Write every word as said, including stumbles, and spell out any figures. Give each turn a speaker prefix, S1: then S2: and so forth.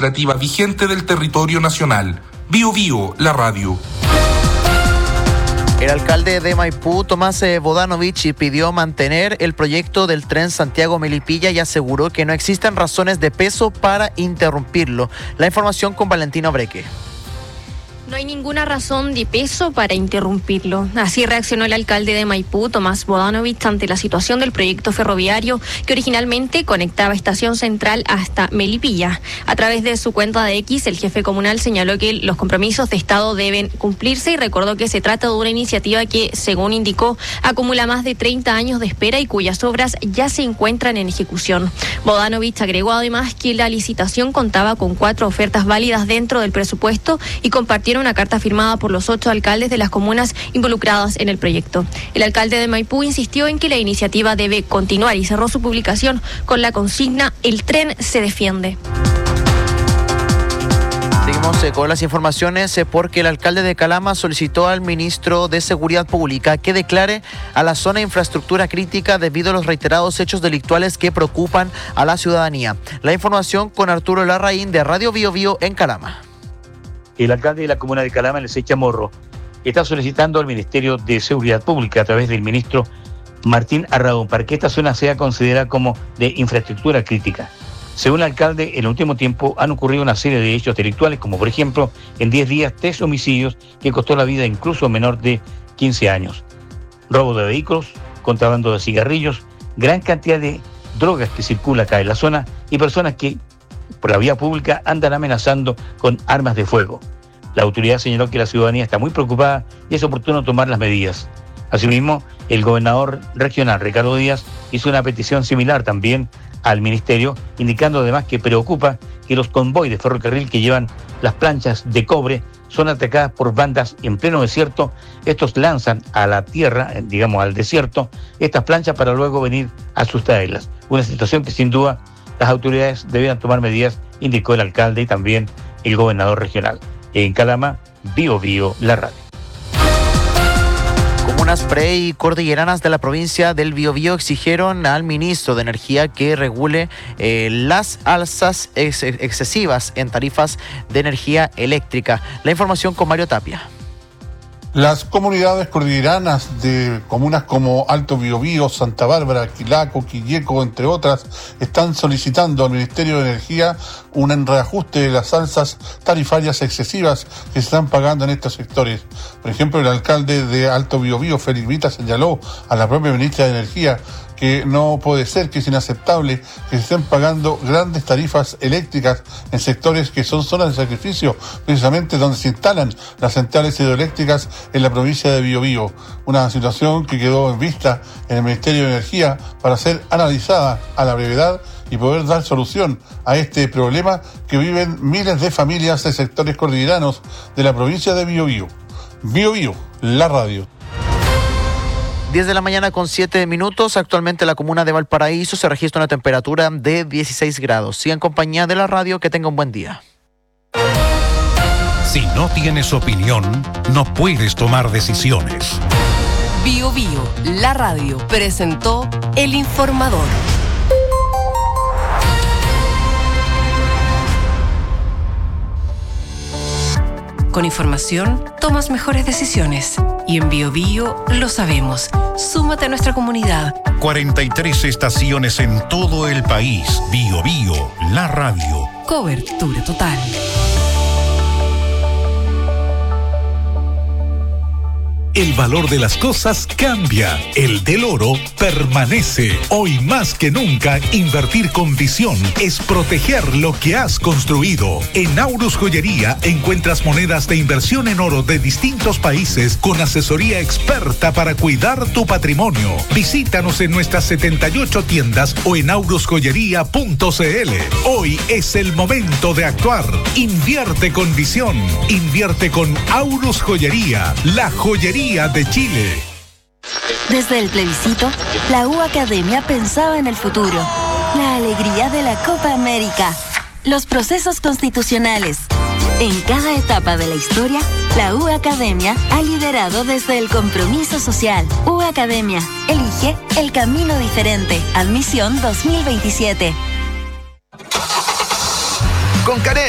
S1: administrativa vigente del territorio nacional. Bio Bio, la radio.
S2: El alcalde de Maipú, Tomás Bodanovich, pidió mantener el proyecto del tren Santiago-Melipilla y aseguró que no existen razones de peso para interrumpirlo. La información con Valentino Breque.
S3: No hay ninguna razón de peso para interrumpirlo. Así reaccionó el alcalde de Maipú, Tomás Bodanovich, ante la situación del proyecto ferroviario que originalmente conectaba Estación Central hasta Melipilla. A través de su cuenta de X, el jefe comunal señaló que los compromisos de Estado deben cumplirse y recordó que se trata de una iniciativa que, según indicó, acumula más de treinta años de espera y cuyas obras ya se encuentran en ejecución. Bodanovich agregó además que la licitación contaba con cuatro ofertas válidas dentro del presupuesto y compartieron una carta firmada por los ocho alcaldes de las comunas involucradas en el proyecto. El alcalde de Maipú insistió en que la iniciativa debe continuar y cerró su publicación con la consigna "El tren se defiende".
S2: Seguimos eh, con las informaciones eh, porque el alcalde de Calama solicitó al ministro de Seguridad Pública que declare a la zona infraestructura crítica debido a los reiterados hechos delictuales que preocupan a la ciudadanía. La información con Arturo Larraín de Radio Bio Bio en Calama.
S4: El alcalde de la comuna de Calama, el Ezequiel Chamorro, está solicitando al Ministerio de Seguridad Pública a través del ministro Martín Arraón para que esta zona sea considerada como de infraestructura crítica. Según el alcalde, en el último tiempo han ocurrido una serie de hechos delictuales, como por ejemplo, en diez días, tres homicidios que costó la vida incluso a un menor de quince años. Robo de vehículos, contrabando de cigarrillos, gran cantidad de drogas que circula acá en la zona y personas que por la vía pública andan amenazando con armas de fuego. La autoridad señaló que la ciudadanía está muy preocupada y es oportuno tomar las medidas. Asimismo, el gobernador regional, Ricardo Díaz, hizo una petición similar también al ministerio, indicando además que preocupa que los convoys de ferrocarril que llevan las planchas de cobre son atacadas por bandas en pleno desierto. Estos lanzan a la tierra, digamos al desierto, estas planchas para luego venir a sustraerlas. Una situación que sin duda las autoridades debieran tomar medidas, indicó el alcalde y también el gobernador regional. En Calama, Bio Bio, la radio.
S2: Comunas pre- y cordilleranas de la provincia del Biobío exigieron al ministro de Energía que regule eh, las alzas ex- excesivas en tarifas de energía eléctrica. La información con Mario Tapia.
S5: Las comunidades cordilleranas de comunas como Alto Biobío, Santa Bárbara, Quilaco, Quilleco, entre otras, están solicitando al Ministerio de Energía un reajuste de las alzas tarifarias excesivas que se están pagando en estos sectores. Por ejemplo, el alcalde de Alto Biobío, Félix Vita, señaló a la propia ministra de Energía que no puede ser, que es inaceptable que se estén pagando grandes tarifas eléctricas en sectores que son zonas de sacrificio, precisamente donde se instalan las centrales hidroeléctricas en la provincia de Biobío. Una situación que quedó en vista en el Ministerio de Energía para ser analizada a la brevedad y poder dar solución a este problema que viven miles de familias de sectores cordilleranos de la provincia de Biobío. Biobío, la radio.
S2: diez de la mañana con siete minutos. Actualmente en la comuna de Valparaíso se registra una temperatura de dieciséis grados. Sigan en compañía de la radio. Que tenga un buen día.
S6: Si no tienes opinión, no puedes tomar decisiones.
S7: Bio Bio, la radio, presentó El Informador. Con información, tomas mejores decisiones. Y en Bio Bio lo sabemos. Súmate a nuestra comunidad.
S6: cuarenta y tres estaciones en todo el país. Bio Bio, la radio.
S7: Cobertura total.
S6: El valor de las cosas cambia, el del oro permanece. Hoy más que nunca, invertir con visión es proteger lo que has construido. En Aurus Joyería encuentras monedas de inversión en oro de distintos países con asesoría experta para cuidar tu patrimonio. Visítanos en nuestras setenta y ocho tiendas o en aurus joyería punto c l. Hoy es el momento de actuar. Invierte con visión. Invierte con Aurus Joyería, la joyería de Chile.
S8: Desde el plebiscito, la U Academia pensaba en el futuro, la alegría de la Copa América, los procesos constitucionales. En cada etapa de la historia, la U Academia ha liderado desde el compromiso social. U Academia, elige el camino diferente. Admisión dos mil veintisiete.
S9: Con Caret